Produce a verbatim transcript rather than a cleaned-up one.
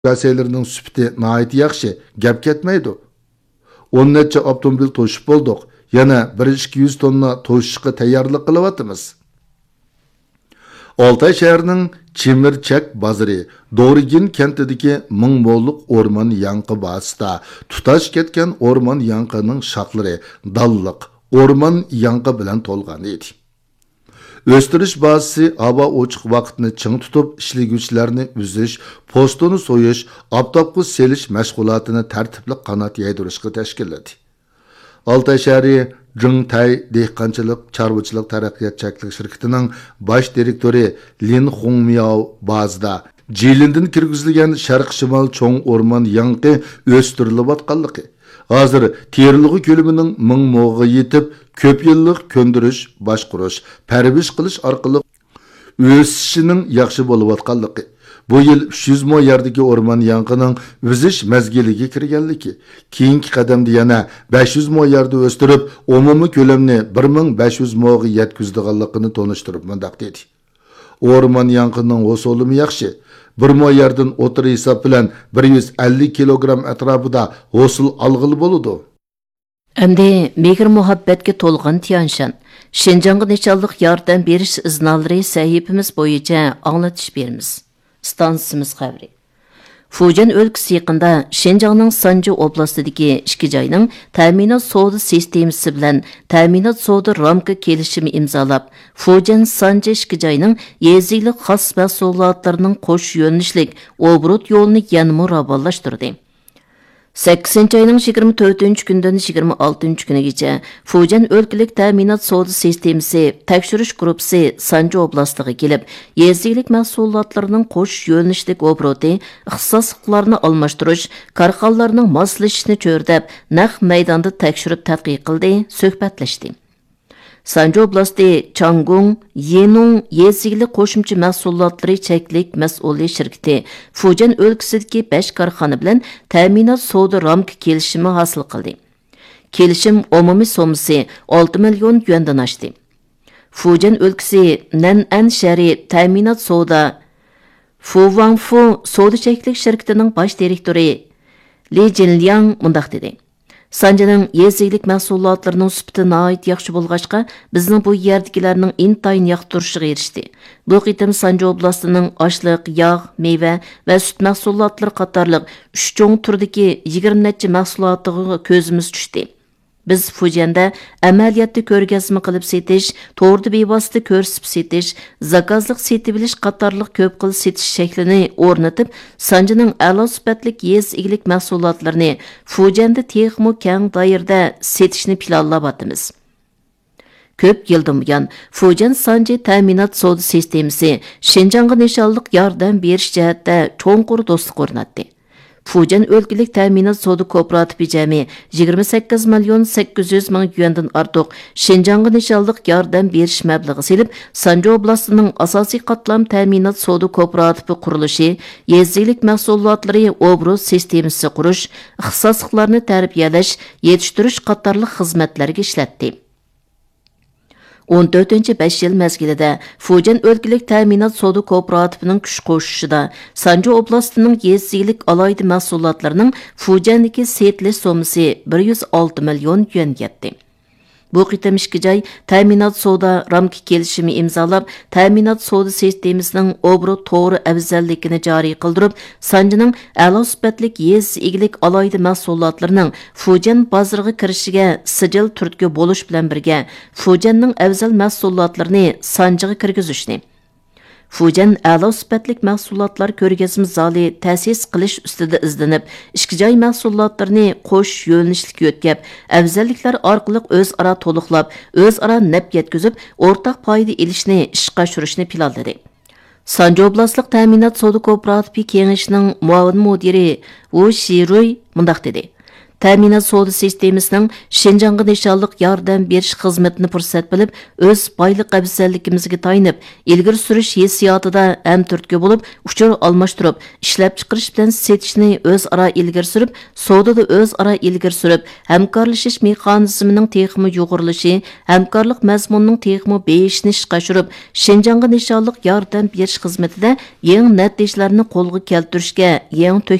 Gazelyerining süpti nayet yaxshi, gap ketmaydi. o'n necha avtomobil to'shib bo'ldik. Yana bir ikki yuz tonna to'shishga tayyorlik qilyapmiz. Oltay shahrining Chimirchak bozori, Do'rigin kentidagi ming mo'llik o'rmon yanqi basida tutash ketgan o'rmon yanqining shoxlari dalliq o'rmon yanqi bilan to'lgan edi. O'stirish bazasi havo ochiq vaqtni ching tutib, ishliguvchilarni uzish, postini so'yish, oftobga selish mashg'ulotini tartibli qanot yaydirishga tashkilladi. Oltay shahri Jingtay dehqonchilik chorvachilik taraqqiyot cheklik shirkatining bosh direktori Lin Hongmiao bazada Jilindan kirgizilgan sharq-shimol cho'ng o'rmon yanqi o'stirilayotganligi, hozir terilg'i ko'lamining ming mo'ga yetib, ko'p yillik ko'ndirish, boshqarish, parvish qilish orqali o'sishining yaxshi bo'layotganligi, bu yil uch yuz mo yerdagi o'rmon yanqining o'zish mazgiliga kirganligi, keyingi qadamda yana besh yuz mo yerda o'stirib, umumiy ko'lamni bir ming besh yuz moga yetkazdiganligini tonishtirib mundaq dedi. O'rmon yanqining hosolimi yaxshi. Bir mo yerdan o'tir hisob bilan bir yuz ellik kilogramm atrofida hosil alg'ili bo'ladi. Endi mehr muhabbatga to'lgan Tianshan, Şinjanğa nechonliq yordam berish iznolari sahifamiz bo'yicha anglatish beramiz. Stansiyamiz xabari. Fujian o'lkasi yaqinda Şinjanning Sanji oblastidagi ikki joyning ta'minot savdo sistemasi bilan ta'minot savdo ramka kelishimi imzolab, Fujian Sanji ikki joyning yezilik xos mahsulotlarining qo'sh yo'nalishlik obrot yo'lini yanada ravonlashtirdi. sakkizinchi ayning yigirma to'rtinchi kundan yigirma oltinchi kunigacha Fujian o'lkalik ta'minot savdo sistemasi tekshirish guruhi Sanji oblastiga kelib, yezilik mahsulotlarining qo'sh yo'nalishlik obroti, ixtisosliklarni almashtirish, korxonalarning moslashishini cho'rdab, naq maydonda tekshirib tadqiq qildi, suhbatlashdi. Sanji oblasti Changung Yenung yezilik qo'shimcha mahsulotlari cheklik mas'ulli shirkati Fujian o'lkasidagi besh korxona bilan ta'minot savdo ramka kelishimi hosil qildi. Kelishim umumiy so'masi olti million yuandan oshdi. Fujian o'lkasi Nan'an shahri ta'minot savdo Fuwangfu savdo cheklik shirkatining bosh direktori Li Jinliang mundaq dedi. Sanjining yezilik mahsulotlarining sifati nihoyat yaxshi bo'lg'achqa, bizning bu yerdagilarning intayin yoqtirishiga erishdi. Bu qitim Sanji oblastining oshliq, yog', meva va sut mahsulotlari qatorliq uch cho'ng turdagi yigirma necha mahsulotiga ko'zimiz tushdi. Biz Fujianda amaliyotda ko'rgazma qilib setish, to'g'ri bevosita ko'rsatib setish, zakazliq setib bilish qatorliq ko'p xil setish shaklini o'rnatib, Sanjining a'lo sifatli yez iglik mahsulotlarini Fujianda texmo keng doirada setishni planlayapmiz. Ko'p yildan buyon Fujian Sanji ta'minot savdo sistemasi Şinjanğa nishonliq yordam berish jihatda cho'nqur do'stlik o'rnatdi. Fujian o'lkalik ta'minot savdo kooperativi jami yigirma sakkiz million sakkiz yuz ming yuandan ortiq Şinjanğa nishonliq yordam berish mablag'i selib, Sanji oblastining asosiy qatlam ta'minot savdo kooperativi qurilishi, yezilik mahsulotlari obro'z sistemasi qurish, ixtisosliklarni tarbiyalash, yetishtirish qatorliq xizmatlarga ishlatdi. o'n to'rtinchi besh yil mezgilida Fujian o'lkalik ta'minot savdo kooperativining kuch qo'shishida Sanji oblastining yezilik alayda mahsulotlarining Fujiandagi setilish so'masi bir yuz olti million yuan yetdi. Bu qitim ikki joy ta'minot savdo ramka kelishimi imzolab, ta'minot savdo sistemasining obrot to'g'ri afzalligini joriy qildirib, Sanjining a'lo sifatli yez iglik alayda mahsulotlarining Fujian bozoriga kirishiga sijil turtki bo'lish bilan birga Fujianning afzal mahsulotlarini Sanjiga kirgizishni, Fujian a'lo sifatli mahsulotlar ko'rgazma zali ta'sis qilish ustida izlanib, ikki joy mahsulotlarini qo'sh yo'nalishlik yo'tkab, afzalliklar orqali o'zaro to'liqlab, o'zaro naf yetkazib, o'rtaq foyda ilishni ishga oshirishni planladi. Sanji oblastlik ta'minot savdo kooperativi kengashining muavin mudiri Wu Shiruy mundaq dedi. ta'minot savdo sistemasining Şinjanğa nishonliq yordam berish xizmatini fursat bilib, o'z boylik afzalligimizga tayanib, ilgari surish hissiyotida ham turtki bo'lib, uchur almashtirib, ishlab chiqarish bilan setishni o'zaro ilgari surib, savdoda o'zaro ilgari surib, hamkorlashish mexanizmining texmi yuqurilishi, hamkorlik mazmunining texmi beyishni ishqashirib, Şinjanğa nishonliq yordam berish xizmatida yangi natijalarni qo'lga keltirishga, yangi